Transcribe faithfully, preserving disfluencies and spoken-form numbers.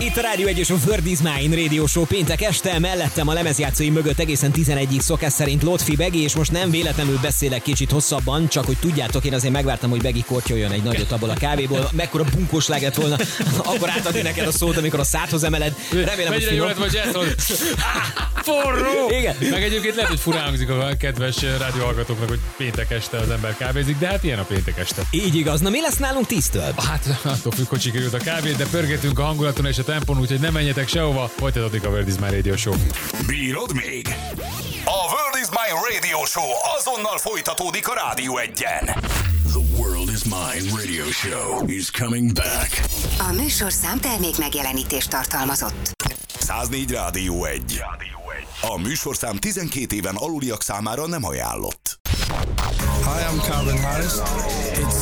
Itt a Rádió egy és a World is Mine Radio Show péntek este, mellettem a lemezjátszói mögött egészen tizenegyig szokás szerint Lotfi Begi, és most nem véletlenül beszélek kicsit hosszabban, csak hogy tudjátok, én azért megvártam, hogy Begi kortyoljon egy nagyot abból a kávéból, mekkora bunkóság lett volna, akkor átadni neked a szót, amikor a szádhoz emeled. Remélem, hogy finom. Forró! Igen. Meg egyébként lehet, hogy furán hangzik a kedves rádióhallgatóknak, hogy péntek este az ember kávézik, de hát ilyen a péntek este. Így igaz. Na mi lesz nálunk tíztől? Hát attól függ, hogy sikerült a kávé, de pörgetünk a hangulaton és a tempón, úgyhogy nem menjetek sehova, folytatódik a World is Mine Radio Show. Bírod még? A World is Mine Radio Show azonnal folytatódik a Rádió egyen. The World is Mine Radio Show is coming back. A műsorszám termék megjelenítést tartalmazott. száz négy Rádió egy. A műsorszám tizenkét éven aluliak számára nem ajánlott. Hi, I'm Calvin Harris. It's